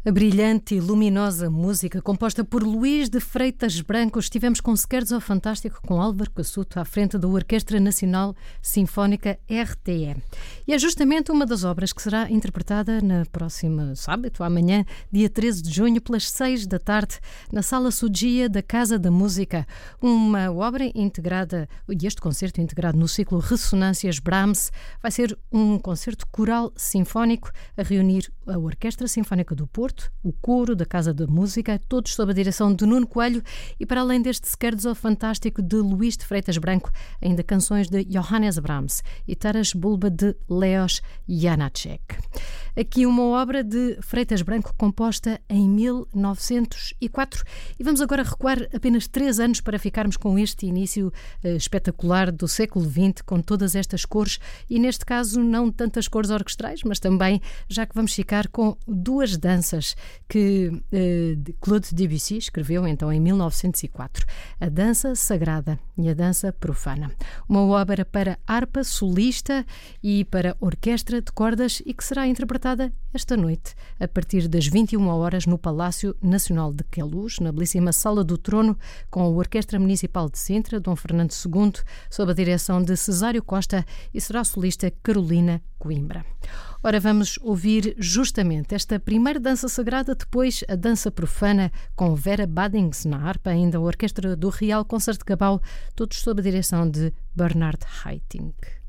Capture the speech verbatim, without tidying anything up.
A brilhante e luminosa música composta por Luís de Freitas Branco. Estivemos com Scherzo Fantástico com Álvaro Cassuto à frente da Orquestra Nacional Sinfónica R T E. E é justamente uma das obras que será interpretada na próxima sábado, amanhã, dia treze de junho, pelas seis da tarde, na Sala Sugia da Casa da Música. Uma obra integrada, e este concerto integrado no ciclo Ressonâncias Brahms, vai ser um concerto coral sinfónico a reunir a Orquestra Sinfónica do Porto, o coro da Casa da Música, todos sob a direção de Nuno Coelho, e para além deste Scherzo Fantástico de Luís de Freitas Branco, ainda canções de Johannes Brahms e Taras Bulba de Leos Janáček. Aqui uma obra de Freitas Branco composta em mil novecentos e quatro, e vamos agora recuar apenas três anos para ficarmos com este início eh, espetacular do século vinte, com todas estas cores, e neste caso não tantas cores orquestrais, mas também, já que vamos ficar com duas danças que eh, Claude Debussy escreveu então em mil novecentos e quatro, a dança sagrada e a dança profana, uma obra para harpa solista e para orquestra de cordas, e que será interpretada esta noite a partir das vinte e uma horas no Palácio Nacional de Queluz, na belíssima Sala do Trono, com a Orquestra Municipal de Sintra, Dom Fernando segundo, sob a direção de Cesário Costa, e será a solista Carolina Coimbra. Ora, vamos ouvir justamente esta primeira dança sagrada, depois a dança profana com Vera Badings na harpa, ainda a Orquestra do Real Concertgebouw, todos sob a direção de Bernard Haitink.